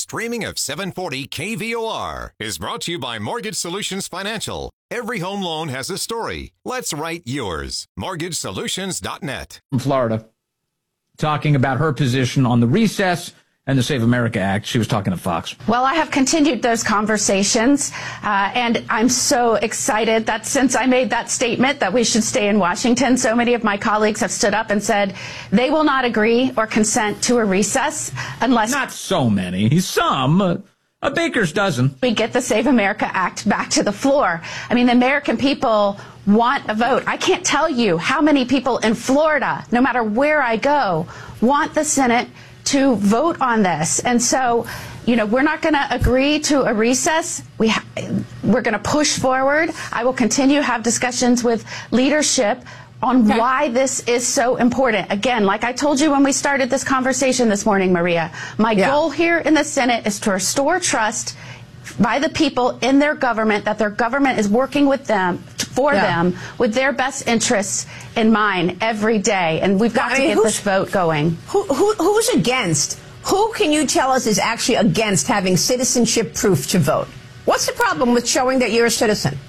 streaming of 740 KVOR is brought to you by Mortgage Solutions Financial. Every home loan has a story. Let's write yours. MortgageSolutions.net. From Florida, talking about her position on the recess and the Save America Act. She was talking to Fox. Well, I have continued those conversations, and I'm so excited that since I made that statement that we should stay in Washington, so many of my colleagues have stood up and said they will not agree or consent to a recess unless... Not so many. Some. A baker's dozen. We get the Save America Act back to the floor. I mean, the American people want a vote. I can't tell you how many people in Florida, no matter where I go, want the Senate to vote on this. And so, we're not going to agree to a recess. We're going to push forward. I will continue to have discussions with leadership on why this is so important. Again, like I told you when we started this conversation this morning, Maria, my goal here in the Senate is to restore trust by the people in their government, that their government is working with them, for them, with their best interests in mind every day. And we've got to get this vote going. Who's against? Who can you tell us is actually against having citizenship proof to vote? What's the problem with showing that you're a citizen?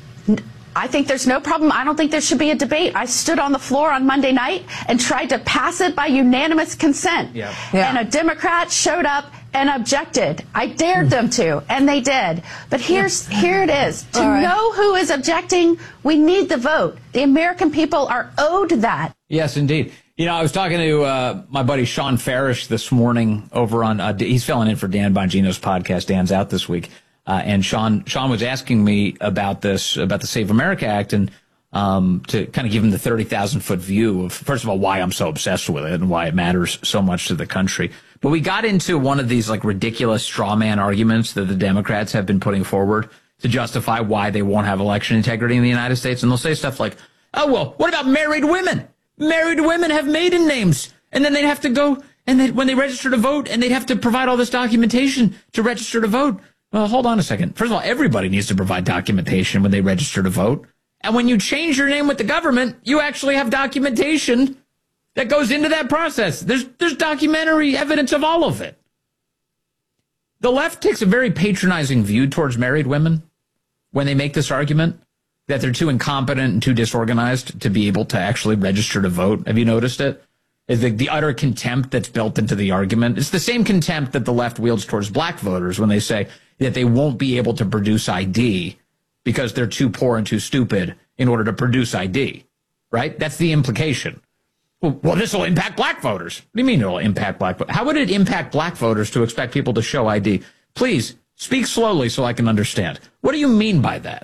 I think there's no problem. I don't think there should be a debate. I stood on the floor on Monday night and tried to pass it by unanimous consent. And a Democrat showed up and objected. I dared them to, and they did. But here it is. To know who is objecting, we need the vote. The American people are owed that. Yes, indeed. I was talking to my buddy Sean Farish this morning over on, he's filling in for Dan Bongino's podcast. Dan's out this week. And Sean was asking me about this, about the Save America Act, and to kind of give him the 30,000-foot view of, first of all, why I'm so obsessed with it and why it matters so much to the country. But we got into one of these ridiculous straw man arguments that the Democrats have been putting forward to justify why they won't have election integrity in the United States. And they'll say stuff like, oh, well, what about married women? Married women have maiden names, and then they'd have to go, and when they register to vote, and they'd have to provide all this documentation to register to vote. Well, hold on a second. First of all, everybody needs to provide documentation when they register to vote. And when you change your name with the government, you actually have documentation that goes into that process. There's documentary evidence of all of it. The left takes a very patronizing view towards married women when they make this argument that they're too incompetent and too disorganized to be able to actually register to vote. Have you noticed it? Is the utter contempt that's built into the argument. It's the same contempt that the left wields towards black voters when they say that they won't be able to produce ID because they're too poor and too stupid in order to produce ID, right? That's the implication. Well, this will impact black voters. What do you mean it'll impact black voters? How would it impact black voters to expect people to show ID? Please, speak slowly so I can understand. What do you mean by that?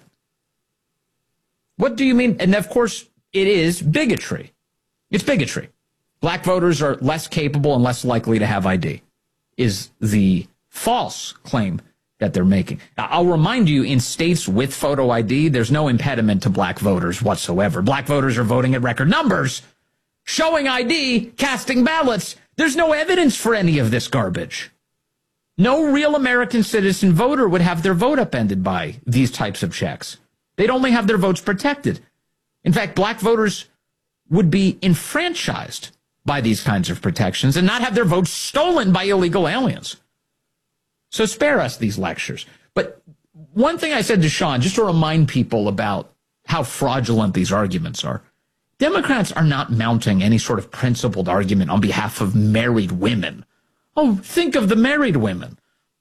What do you mean? And of course, it is bigotry. It's bigotry. Black voters are less capable and less likely to have ID, is the false claim that they're making. Now, I'll remind you, in states with photo ID, there's no impediment to black voters whatsoever. Black voters are voting at record numbers, showing ID, casting ballots. There's no evidence for any of this garbage. No real American citizen voter would have their vote upended by these types of checks. They'd only have their votes protected. In fact, black voters would be enfranchised by these kinds of protections and not have their votes stolen by illegal aliens. So spare us these lectures. But one thing I said to Sean, just to remind people about how fraudulent these arguments are, Democrats are not mounting any sort of principled argument on behalf of married women. Oh, think of the married women.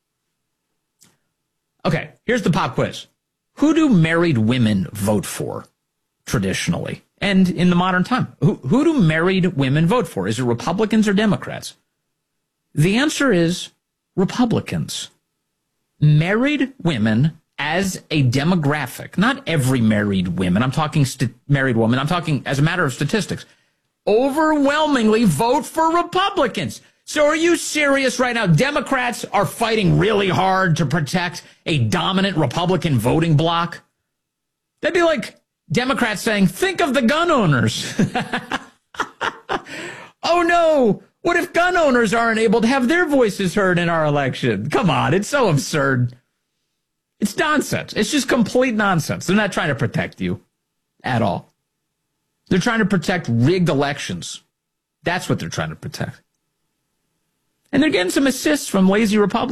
Okay, here's the pop quiz. Who do married women vote for traditionally and in the modern time? Who do married women vote for? Is it Republicans or Democrats? The answer is Republicans. Married women as a demographic, not every married woman, I'm talking married woman, I'm talking as a matter of statistics, overwhelmingly vote for Republicans. So are you serious right now? Democrats are fighting really hard to protect a dominant Republican voting bloc? That'd be like Democrats saying, think of the gun owners. Oh no, what if gun owners aren't able to have their voices heard in our election? Come on, it's so absurd. It's nonsense. It's just complete nonsense. They're not trying to protect you at all. They're trying to protect rigged elections. That's what they're trying to protect. And they're getting some assists from lazy Republicans.